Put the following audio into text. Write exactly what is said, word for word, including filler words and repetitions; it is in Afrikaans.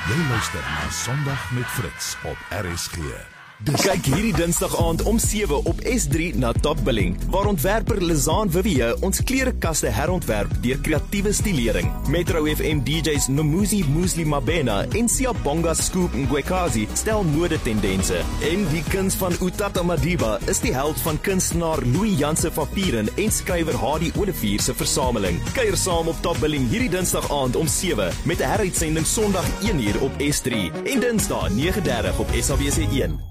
Jy luister na Sondag met Fritz op R S G. Dis kyk hierdie Dinsdag aand om sewe op S drie na Top Billing, waar ontwerper Lizaan Vivier ons klerekaste herontwerp deur kreatiewe stilering. Metro F M D Js Nomuzi Musli Mabena en Siyabonga Scoop Ngwekazi stel modetendense. En die kuns van Utata Madiba is die held van kunstenaar Louis Janse van Vieren en skrywer Hadi Olivier se versameling. Kuier saam op Top Billing hierdie Dinsdag aand om sewe met 'n heruitsending Sondag een uur op S drie en Dinsdag nege dertig op S A B C een.